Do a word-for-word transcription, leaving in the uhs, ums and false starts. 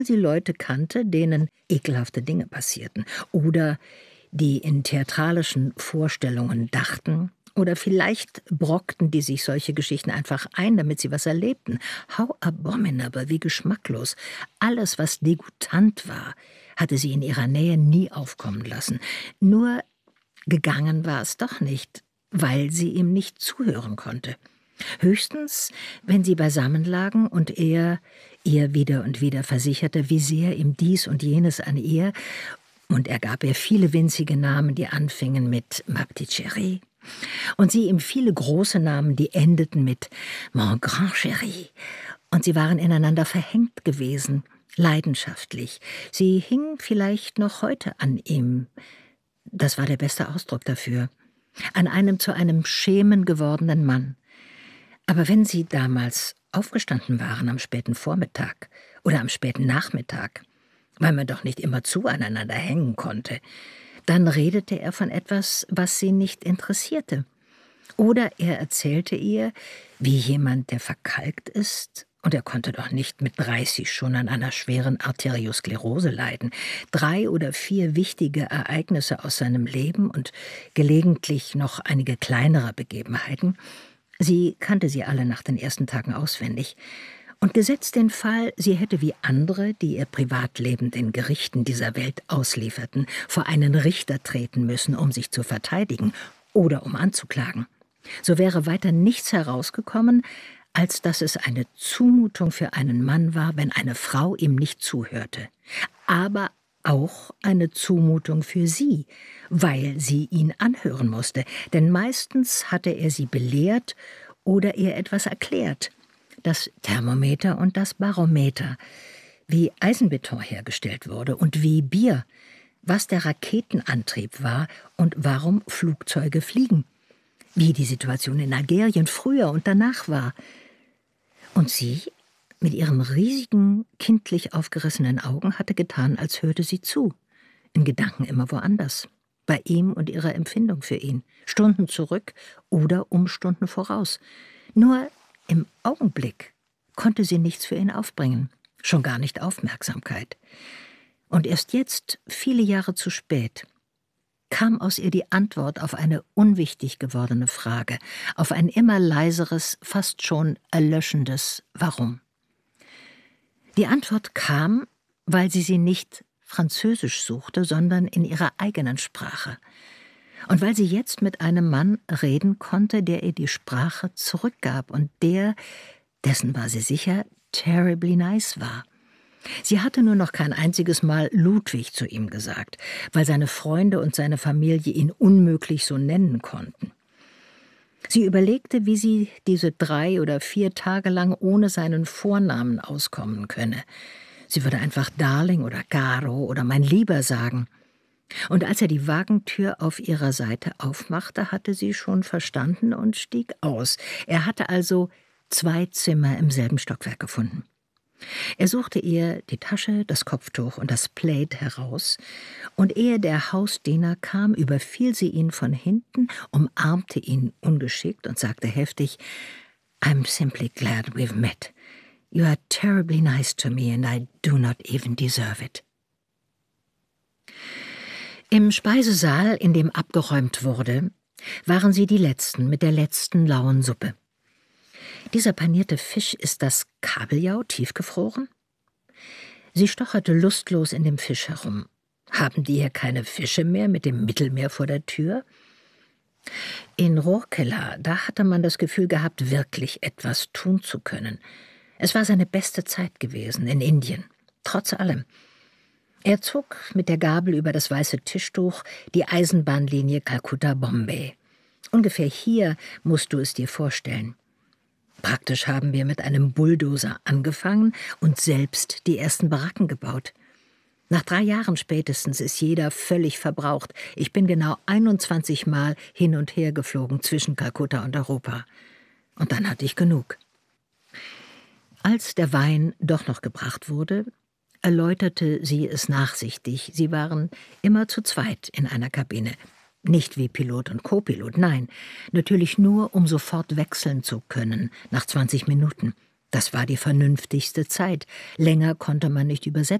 sie Leute kannte, denen ekelhafte Dinge passierten oder die in theatralischen Vorstellungen dachten, oder vielleicht brockten die sich solche Geschichten einfach ein, damit sie was erlebten. How abominable, wie geschmacklos. Alles, was degutant war, hatte sie in ihrer Nähe nie aufkommen lassen. Nur gegangen war es doch nicht, weil sie ihm nicht zuhören konnte. Höchstens, wenn sie beisammen lagen und er ihr wieder und wieder versicherte, wie sehr ihm dies und jenes an ihr, und er gab ihr viele winzige Namen, die anfingen mit Ma petite chérie, und sie ihm viele große Namen, die endeten mit Mon grand chéri, und sie waren ineinander verhängt gewesen, leidenschaftlich. Sie hing vielleicht noch heute an ihm. Das war der beste Ausdruck dafür. An einem zu einem Schemen gewordenen Mann. Aber wenn sie damals aufgestanden waren am späten Vormittag oder am späten Nachmittag, weil man doch nicht immerzu aneinander hängen konnte, dann redete er von etwas, was sie nicht interessierte. Oder er erzählte ihr, wie jemand, der verkalkt ist, und er konnte doch nicht mit dreißig schon an einer schweren Arteriosklerose leiden, drei oder vier wichtige Ereignisse aus seinem Leben und gelegentlich noch einige kleinere Begebenheiten. Sie kannte sie alle nach den ersten Tagen auswendig. Und gesetzt den Fall, sie hätte wie andere, die ihr Privatleben den Gerichten dieser Welt auslieferten, vor einen Richter treten müssen, um sich zu verteidigen oder um anzuklagen, so wäre weiter nichts herausgekommen, als dass es eine Zumutung für einen Mann war, wenn eine Frau ihm nicht zuhörte, aber auch eine Zumutung für sie, weil sie ihn anhören musste, denn meistens hatte er sie belehrt oder ihr etwas erklärt. Das Thermometer und das Barometer, wie Eisenbeton hergestellt wurde und wie Bier, was der Raketenantrieb war und warum Flugzeuge fliegen, wie die Situation in Algerien früher und danach war. Und sie, mit ihren riesigen, kindlich aufgerissenen Augen, hatte getan, als hörte sie zu, in Gedanken immer woanders, bei ihm und ihrer Empfindung für ihn, Stunden zurück oder um Stunden voraus. Nur im Augenblick konnte sie nichts für ihn aufbringen, schon gar nicht Aufmerksamkeit. Und erst jetzt, viele Jahre zu spät, kam aus ihr die Antwort auf eine unwichtig gewordene Frage, auf ein immer leiseres, fast schon erlöschendes Warum. Die Antwort kam, weil sie sie nicht französisch suchte, sondern in ihrer eigenen Sprache. Und weil sie jetzt mit einem Mann reden konnte, der ihr die Sprache zurückgab und der, dessen war sie sicher, terribly nice war. Sie hatte nur noch kein einziges Mal Ludwig zu ihm gesagt, weil seine Freunde und seine Familie ihn unmöglich so nennen konnten. Sie überlegte, wie sie diese drei oder vier Tage lang ohne seinen Vornamen auskommen könne. Sie würde einfach Darling oder Caro oder mein Lieber sagen. Und als er die Wagentür auf ihrer Seite aufmachte, hatte sie schon verstanden und stieg aus. Er hatte also zwei Zimmer im selben Stockwerk gefunden. Er suchte ihr die Tasche, das Kopftuch und das Plaid heraus, und ehe der Hausdiener kam, überfiel sie ihn von hinten, umarmte ihn ungeschickt und sagte heftig, "I'm simply glad we've met. You are terribly nice to me and I do not even deserve it." Im Speisesaal, in dem abgeräumt wurde, waren sie die Letzten mit der letzten lauen Suppe. Dieser panierte Fisch, ist das Kabeljau tiefgefroren? Sie stocherte lustlos in dem Fisch herum. Haben die hier keine Fische mehr mit dem Mittelmeer vor der Tür? In Rourkela, da hatte man das Gefühl gehabt, wirklich etwas tun zu können. Es war seine beste Zeit gewesen in Indien, trotz allem. Er zog mit der Gabel über das weiße Tischtuch die Eisenbahnlinie Kalkutta-Bombay. Ungefähr hier musst du es dir vorstellen. Praktisch haben wir mit einem Bulldozer angefangen und selbst die ersten Baracken gebaut. Nach drei Jahren spätestens ist jeder völlig verbraucht. Ich bin genau einundzwanzig Mal hin und her geflogen zwischen Kalkutta und Europa. Und dann hatte ich genug. Als der Wein doch noch gebracht wurde, erläuterte sie es nachsichtig. Sie waren immer zu zweit in einer Kabine. Nicht wie Pilot und Co-Pilot, nein, natürlich nur, um sofort wechseln zu können, nach zwanzig Minuten. Das war die vernünftigste Zeit. Länger konnte man nicht übersetzen.